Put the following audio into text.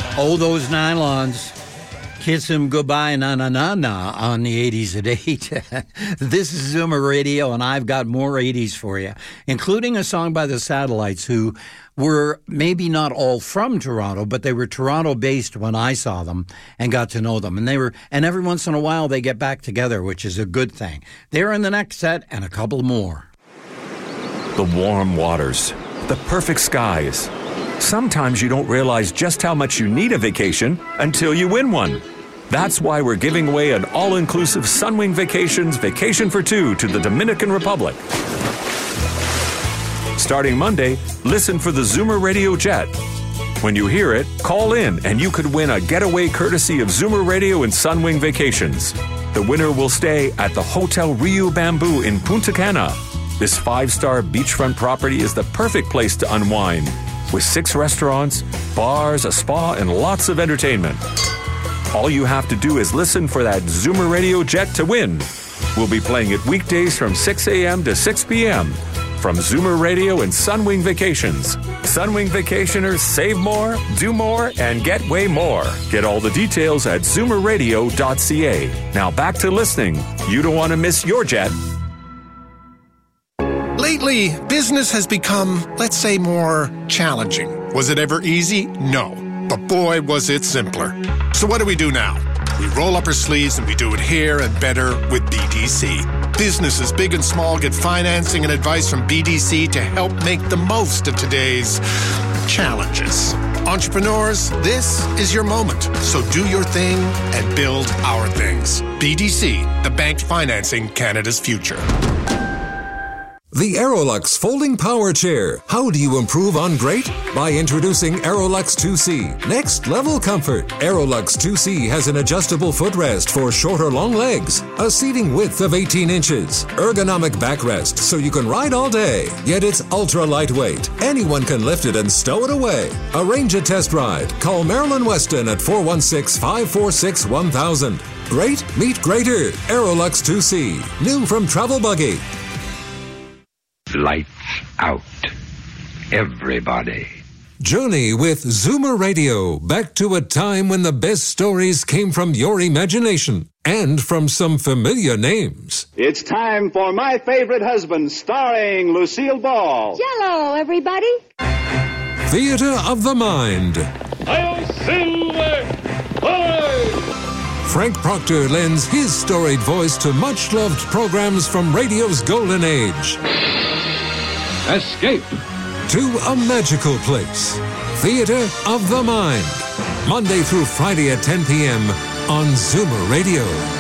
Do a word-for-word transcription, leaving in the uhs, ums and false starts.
Oh, those nylons. Kiss him goodbye, na na na na, on the eighties at eight. This is Zoomer Radio, and I've got more eighties for you, including a song by the Satellites, who were maybe not all from Toronto, but they were Toronto-based when I saw them and got to know them. And they were, and every once in a while they get back together, which is a good thing. They're in the next set, and a couple more. The warm waters, the perfect skies. Sometimes you don't realize just how much you need a vacation until you win one. That's why we're giving away an all-inclusive Sunwing Vacations Vacation for Two to the Dominican Republic. Starting Monday, listen for the Zoomer Radio Jet. When you hear it, call in and you could win a getaway courtesy of Zoomer Radio and Sunwing Vacations. The winner will stay at the Hotel Rio Bamboo in Punta Cana. This five-star beachfront property is the perfect place to unwind, with six restaurants, bars, a spa, and lots of entertainment. All you have to do is listen for that Zoomer Radio Jet to win. We'll be playing it weekdays from six a.m. to six p.m. from Zoomer Radio and Sunwing Vacations. Sunwing Vacationers save more, do more, and get way more. Get all the details at zoomer radio dot c a. Now back to listening. You don't want to miss your jet. Lately, business has become, let's say, more challenging. Was it ever easy? No. But boy, was it simpler. So what do we do now? We roll up our sleeves and we do it here and better with B D C. Businesses big and small get financing and advice from B D C to help make the most of today's challenges. Entrepreneurs, this is your moment. So do your thing and build our things. B D C, the bank financing Canada's future. The Aerolux Folding Power Chair. How do you improve on great? By introducing Aerolux two C. Next level comfort. Aerolux two C has an adjustable footrest for short or long legs, a seating width of eighteen inches, ergonomic backrest so you can ride all day. Yet it's ultra lightweight. Anyone can lift it and stow it away. Arrange a test ride. Call Marilyn Weston at four one six, five four six, one thousand. Great meet greater. Aerolux two C. New from Travel Buggy. Lights out. Everybody. Journey with Zoomer Radio, back to a time when the best stories came from your imagination and from some familiar names. It's time for My Favorite Husband, starring Lucille Ball. Jello, everybody. Theater of the Mind. I'll silver. Hi! Frank Proctor lends his storied voice to much-loved programs from radio's golden age. Escape to a magical place. Theater of the Mind. Monday through Friday at ten p.m. on Zoomer Radio.